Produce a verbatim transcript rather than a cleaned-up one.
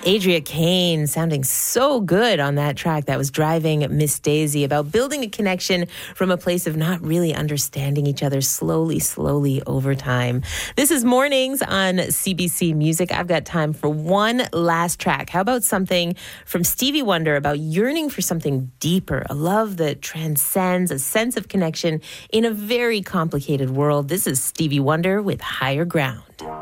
Adria Kane sounding so good on that track that was Driving Miss Daisy, about building a connection from a place of not really understanding each other slowly, slowly over time. This is Mornings on C B C Music. I've got time for one last track. How about something from Stevie Wonder about yearning for something deeper, a love that transcends, a sense of connection in a very complicated world. This is Stevie Wonder with Higher Ground.